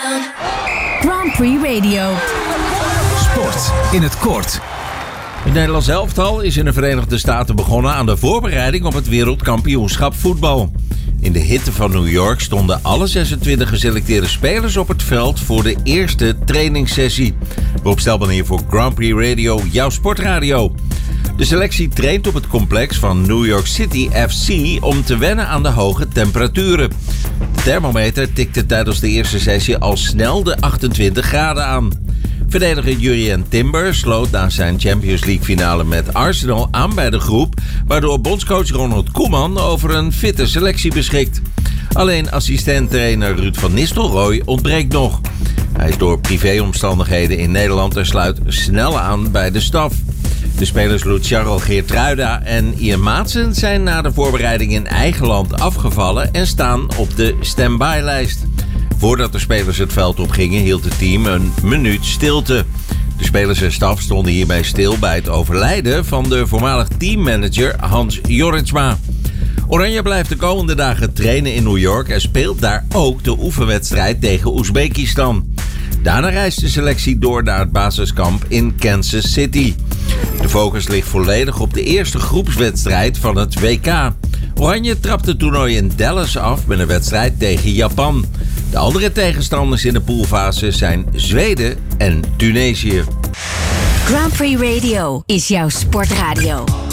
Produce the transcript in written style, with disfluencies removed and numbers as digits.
Grand Prix Radio. Sport in het kort. Het Nederlands elftal is in de Verenigde Staten begonnen aan de voorbereiding op het wereldkampioenschap voetbal. In de hitte van New York stonden alle 26 geselecteerde spelers op het veld voor de eerste trainingssessie. Rob Stelman hier voor Grand Prix Radio, jouw sportradio. De selectie traint op het complex van New York City FC om te wennen aan de hoge temperaturen. De thermometer tikte tijdens de eerste sessie al snel de 28 graden aan. Verdediger Jurrien Timber sloot na zijn Champions League finale met Arsenal aan bij de groep, waardoor bondscoach Ronald Koeman over een fitte selectie beschikt. Alleen assistent-trainer Ruud van Nistelrooy ontbreekt nog. Hij is door privéomstandigheden in Nederland en sluit snel aan bij de staf. De spelers Luciano Geertruida en Ian Maatsen zijn na de voorbereiding in eigen land afgevallen en staan op de stand-by-lijst. Voordat de spelers het veld opgingen, hield het team een minuut stilte. De spelers en staf stonden hierbij stil bij het overlijden van de voormalig teammanager Hans Jorritsma. Oranje blijft de komende dagen trainen in New York en speelt daar ook de oefenwedstrijd tegen Oezbekistan. Daarna reist de selectie door naar het basiskamp in Kansas City. De focus ligt volledig op de eerste groepswedstrijd van het WK. Oranje trapt het toernooi in Dallas af met een wedstrijd tegen Japan. De andere tegenstanders in de poolfase zijn Zweden en Tunesië. Grand Prix Radio is jouw sportradio.